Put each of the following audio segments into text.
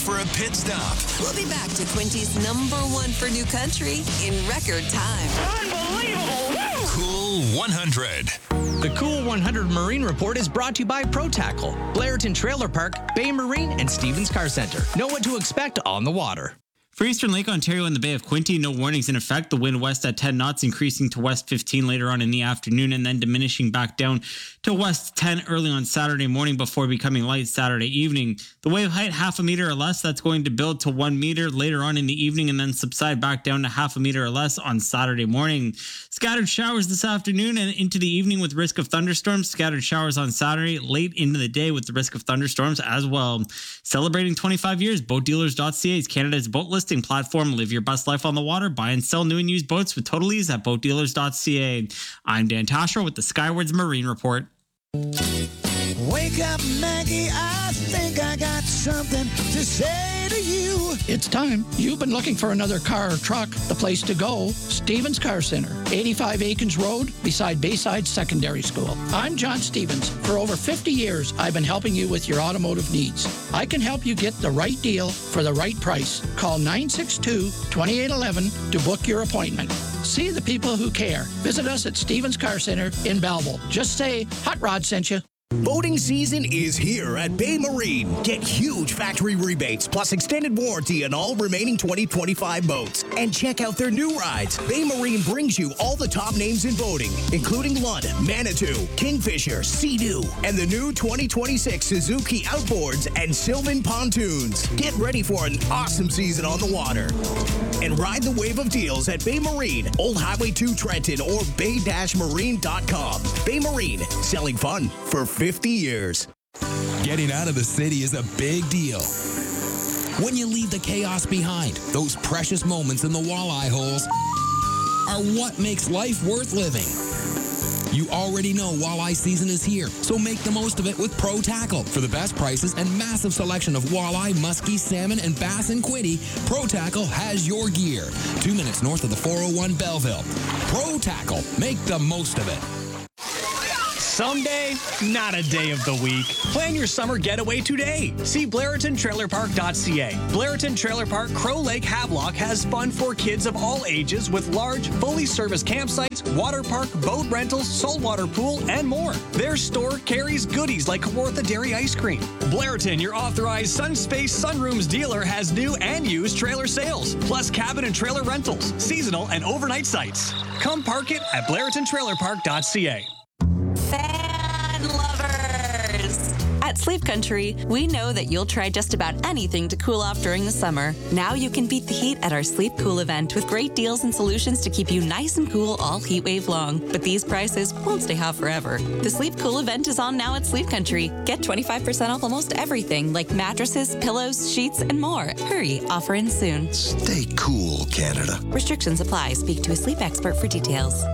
for a pit stop. We'll be back to Quinty's #1 for new country in record time. Unbelievable. Woo! Cool 100. The Cool 100 Marine Report is brought to you by ProTackle, Blairton Trailer Park, Bay Marine, and Stevens Car Center. Know what to expect on the water. For Eastern Lake Ontario and the Bay of Quinte, no warnings in effect. The wind west at 10 knots, increasing to west 15 later on in the afternoon, and then diminishing back down to west 10 early on Saturday morning before becoming light Saturday evening. The wave height, 0.5 meter or less, that's going to build to 1 meter later on in the evening and then subside back down to 0.5 meter or less on Saturday morning. Scattered showers this afternoon and into the evening with risk of thunderstorms. Scattered showers on Saturday, late into the day with the risk of thunderstorms as well. Celebrating 25 years, BoatDealers.ca is Canada's boat listing platform. Live your best life on the water. Buy and sell new and used boats with total ease at BoatDealers.ca. I'm Dan Tasher with the Skywards Marine Report. Wake up, Maggie, I think I got something to say to you. It's time. You've been looking for another car or truck. The place to go, Stevens Car Center, 85 Aikens Road, beside Bayside Secondary School. I'm John Stevens. For over 50 years, I've been helping you with your automotive needs. I can help you get the right deal for the right price. Call 962-2811 to book your appointment. See the people who care. Visit us at Stevens Car Center in Belleville. Just say, Hot Rod sent you. Boating season is here at Bay Marine. Get huge factory rebates plus extended warranty on all remaining 2025 boats. And check out their new rides. Bay Marine brings you all the top names in boating, including Lund, Manitou, Kingfisher, Sea-Doo, and the new 2026 Suzuki Outboards and Sylvan Pontoons. Get ready for an awesome season on the water. And ride the wave of deals at Bay Marine, Old Highway 2 Trenton, or bay-marine.com. Bay Marine, selling fun for 50 years. Getting out of the city is a big deal. When you leave the chaos behind, those precious moments in the walleye holes are what makes life worth living. You already know walleye season is here, so make the most of it with ProTackle. For the best prices and massive selection of walleye, muskie, salmon, and bass in Quinte, ProTackle has your gear. 2 minutes north of the 401 Belleville. ProTackle. Make the most of it. Someday, not a day of the week. Plan your summer getaway today. See BlairtonTrailerPark.ca. Blairton Trailer Park Crow Lake Havelock has fun for kids of all ages with large, fully serviced campsites, water park, boat rentals, saltwater pool, and more. Their store carries goodies like Kawartha Dairy Ice Cream. Blairton, your authorized Sunspace Sunrooms dealer, has new and used trailer sales, plus cabin and trailer rentals, seasonal and overnight sites. Come park it at BlairtonTrailerPark.ca. Fan lovers! At Sleep Country, we know that you'll try just about anything to cool off during the summer. Now you can beat the heat at our Sleep Cool event with great deals and solutions to keep you nice and cool all heat wave long. But these prices won't stay hot forever. The Sleep Cool event is on now at Sleep Country. Get 25% off almost everything like mattresses, pillows, sheets, and more. Hurry, offer ends soon. Stay cool, Canada. Restrictions apply. Speak to a sleep expert for details.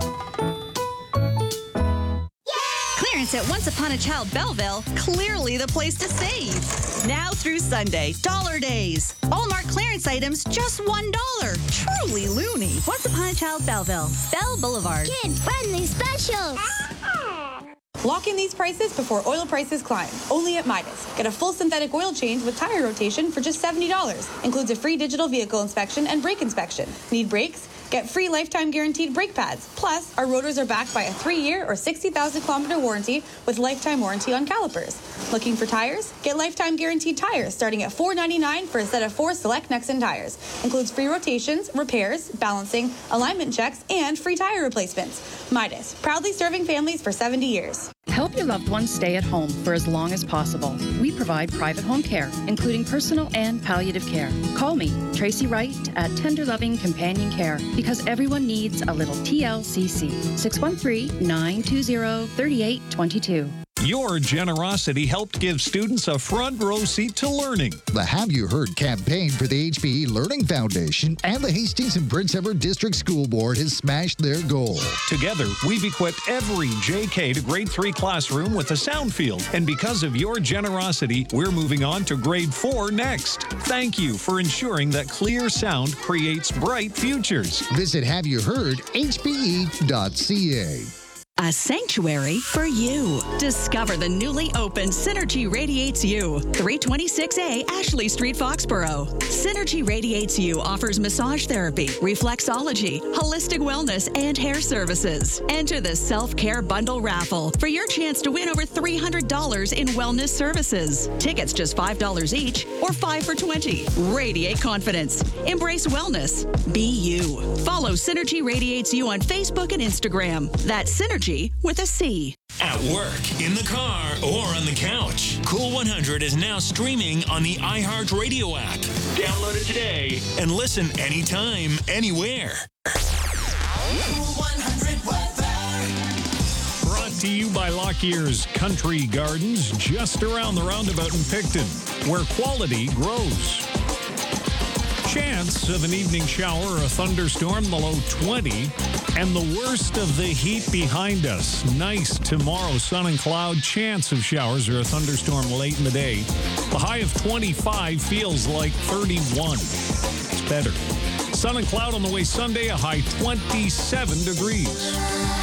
Clearance at Once Upon a Child Belleville, clearly the place to save. Now through Sunday, Dollar Days. All marked clearance items, just $1. Truly loony. Once Upon a Child Belleville, Bell Boulevard. Kid-friendly specials. Lock in these prices before oil prices climb. Only at Midas. Get a full synthetic oil change with tire rotation for just $70. Includes a free digital vehicle inspection and brake inspection. Need brakes? Get free lifetime guaranteed brake pads. Plus, our rotors are backed by a 3-year or 60,000-kilometer warranty with lifetime warranty on calipers. Looking for tires? Get lifetime guaranteed tires starting at $4.99 for a set of 4 select Nexen tires. Includes free rotations, repairs, balancing, alignment checks, and free tire replacements. Midas, proudly serving families for 70 years. Help your loved ones stay at home for as long as possible. We provide private home care, including personal and palliative care. Call me, Tracy Wright, at Tender Loving Companion Care, because everyone needs a little TLCC. 613-920-3822. Your generosity helped give students a front row seat to learning. The Have You Heard campaign for the HPE Learning Foundation and the Hastings and Prince Edward District School Board has smashed their goal. Together, we've equipped every JK to grade 3 classroom with a sound field. And because of your generosity, we're moving on to grade 4 next. Thank you for ensuring that clear sound creates bright futures. Visit HaveYouHeardHPE.ca. A sanctuary for you. Discover the newly opened Synergy Radiates You, 326A Ashley Street, Foxborough. Synergy Radiates You offers massage therapy, reflexology, holistic wellness, and hair services. Enter the self-care bundle raffle for your chance to win over $300 in wellness services. Tickets just $5 each or 5 for $20. Radiate confidence. Embrace wellness. Be you. Follow Synergy Radiates You on Facebook and Instagram. That's Synergy with a C. At work, in the car, or on the couch. Cool 100 is now streaming on the iHeartRadio app. Download it today and listen anytime, anywhere. Cool 100 weather. Brought to you by Lockyear's Country Gardens, just around the roundabout in Picton, where quality grows. Chance of an evening shower or a thunderstorm, the low 20. And the worst of the heat behind us. Nice tomorrow, sun and cloud. Chance of showers or a thunderstorm late in the day. The high of 25 feels like 31. It's better. Sun and cloud on the way Sunday, a high 27 degrees.